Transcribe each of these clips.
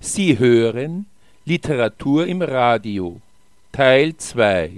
Sie hören Literatur im Radio, Teil 2.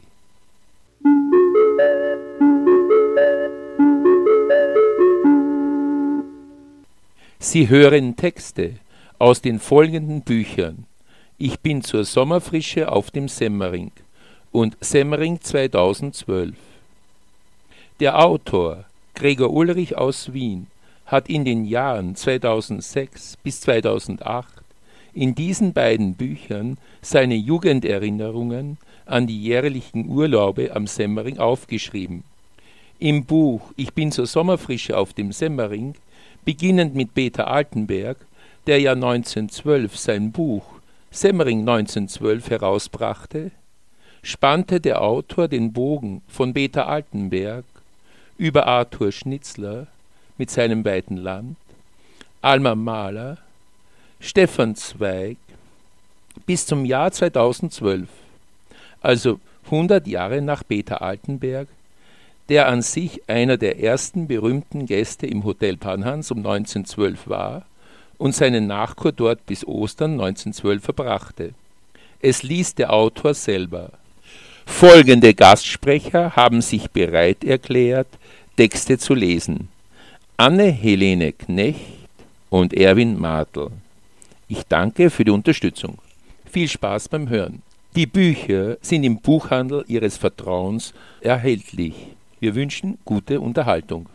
Sie hören Texte aus den folgenden Büchern: Ich bin zur Sommerfrische auf dem Semmering und Semmering 2012. Der Autor, Gregor Ulrich aus Wien, hat in den Jahren 2006 bis 2008 in diesen beiden Büchern seine Jugenderinnerungen an die jährlichen Urlaube am Semmering aufgeschrieben. Im Buch Ich bin zur Sommerfrische auf dem Semmering, beginnend mit Peter Altenberg, der ja 1912 sein Buch Semmering 1912 herausbrachte, spannte der Autor den Bogen von Peter Altenberg über Arthur Schnitzler mit seinem weiten Land, Alma Mahler, Stefan Zweig bis zum Jahr 2012, also 100 Jahre nach Peter Altenberg, der an sich einer der ersten berühmten Gäste im Hotel Panhans um 1912 war und seine Nachkur dort bis Ostern 1912 verbrachte. Es liest der Autor selber. Folgende Gastsprecher haben sich bereit erklärt, Texte zu lesen: Anne-Helene Knecht und Erwin Martl. Ich danke für die Unterstützung. Viel Spaß beim Hören. Die Bücher sind im Buchhandel Ihres Vertrauens erhältlich. Wir wünschen gute Unterhaltung.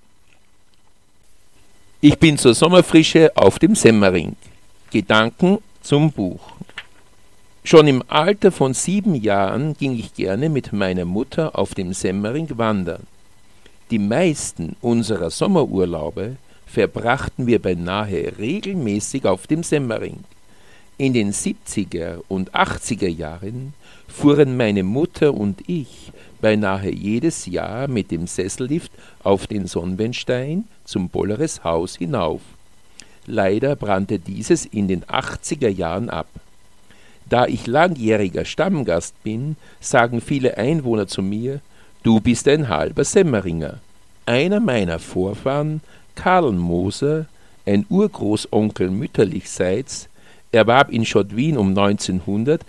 Ich bin zur Sommerfrische auf dem Semmering. Gedanken zum Buch. Schon im Alter von 7 Jahren ging ich gerne mit meiner Mutter auf dem Semmering wandern. Die meisten unserer Sommerurlaube verbrachten wir beinahe regelmäßig auf dem Semmering. In den 70er und 80er Jahren fuhren meine Mutter und ich beinahe jedes Jahr mit dem Sessellift auf den Sonnwendstein zum Bolleres Haus hinauf. Leider brannte dieses in den 80er Jahren ab. Da ich langjähriger Stammgast bin, sagen viele Einwohner zu mir: Du bist ein halber Semmeringer. Einer meiner Vorfahren, Karl Moser, ein Urgroßonkel mütterlichseits, erwarb in Schottwien um 1900